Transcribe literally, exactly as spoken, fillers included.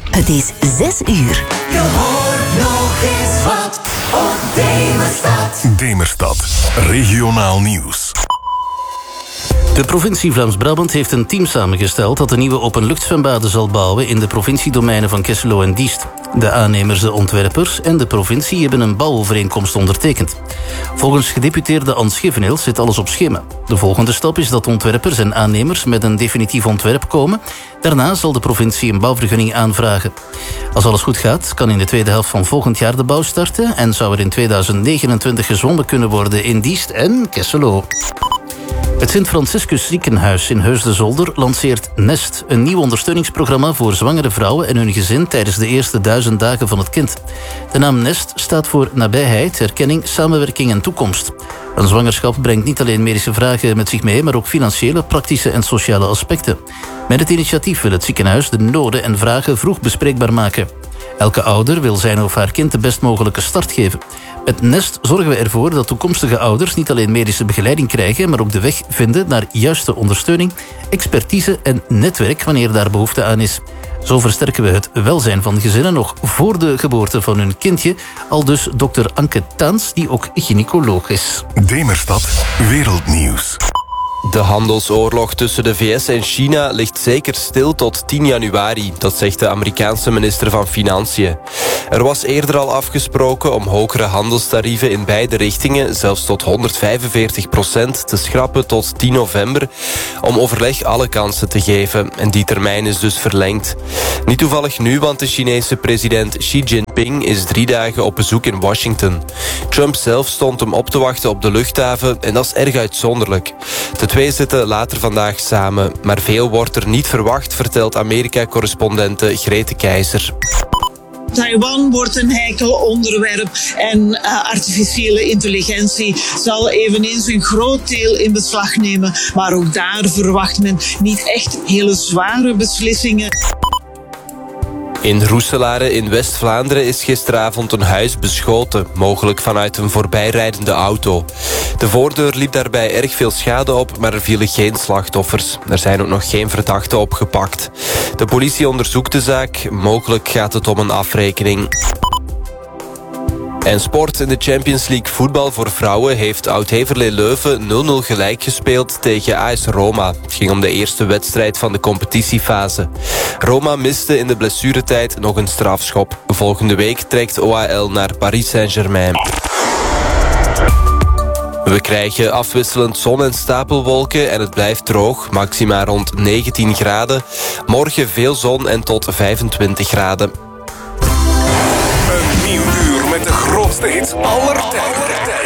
Het is zes uur. Je hoort nog eens wat op Demerstad. Demerstad, regionaal nieuws. De provincie Vlaams-Brabant heeft een team samengesteld dat een nieuwe openluchtzwembaden zal bouwen in de provinciedomeinen van Kesselo en Diest. De aannemers, de ontwerpers en de provincie hebben een bouwovereenkomst ondertekend. Volgens gedeputeerde Ans Scheveneels zit alles op schema. De volgende stap is dat ontwerpers en aannemers met een definitief ontwerp komen. Daarna zal de provincie een bouwvergunning aanvragen. Als alles goed gaat, kan in de tweede helft van volgend jaar de bouw starten en zou er in tweeduizend negenentwintig gezwommen kunnen worden in Diest en Kesselo. Het Sint-Franciscus Ziekenhuis in Heusden-Zolder lanceert Nest, een nieuw ondersteuningsprogramma voor zwangere vrouwen en hun gezin tijdens de eerste duizend dagen van het kind. De naam Nest staat voor nabijheid, herkenning, samenwerking en toekomst. Een zwangerschap brengt niet alleen medische vragen met zich mee, maar ook financiële, praktische en sociale aspecten. Met het initiatief wil het ziekenhuis de noden en vragen vroeg bespreekbaar maken. Elke ouder wil zijn of haar kind de best mogelijke start geven. Met Nest zorgen we ervoor dat toekomstige ouders niet alleen medische begeleiding krijgen, maar ook de weg vinden naar juiste ondersteuning, expertise en netwerk wanneer daar behoefte aan is. Zo versterken we het welzijn van gezinnen nog voor de geboorte van hun kindje, aldus dokter Anke Taans, die ook gynaecoloog is. Demerstad, wereldnieuws. De handelsoorlog tussen de V S en China ligt zeker stil tot tien januari, dat zegt de Amerikaanse minister van Financiën. Er was eerder al afgesproken om hogere handelstarieven in beide richtingen, zelfs tot honderdvijfenveertig procent, te schrappen tot tien november, om overleg alle kansen te geven. En die termijn is dus verlengd. Niet toevallig nu, want de Chinese president Xi Jinping is drie dagen op bezoek in Washington. Trump zelf stond hem op te wachten op de luchthaven en dat is erg uitzonderlijk. De twee zitten later vandaag samen, maar veel wordt er niet verwacht, vertelt Amerika-correspondente Grete Keizer. Taiwan wordt een heikel onderwerp en uh, artificiële intelligentie zal eveneens een groot deel in beslag nemen. Maar ook daar verwacht men niet echt hele zware beslissingen. In Roeselare in West-Vlaanderen is gisteravond een huis beschoten, mogelijk vanuit een voorbijrijdende auto. De voordeur liep daarbij erg veel schade op, maar er vielen geen slachtoffers. Er zijn ook nog geen verdachten opgepakt. De politie onderzoekt de zaak, mogelijk gaat het om een afrekening. En sport. In de Champions League voetbal voor vrouwen heeft Oud-Heverlee Leuven nul nul gelijk gespeeld tegen A S Roma. Het ging om de eerste wedstrijd van de competitiefase. Roma miste in de blessuretijd nog een strafschop. Volgende week trekt O H L naar Paris Saint-Germain. We krijgen afwisselend zon en stapelwolken en het blijft droog. Maxima rond negentien graden. Morgen veel zon en tot vijfentwintig graden. Een nieuw uur met de grootste hits aller tijden.